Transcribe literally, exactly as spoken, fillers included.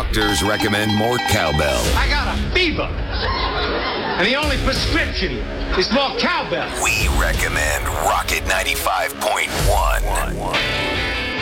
Doctors recommend more cowbell. I got a fever, and the only prescription is more cowbell. We recommend Rocket ninety-five point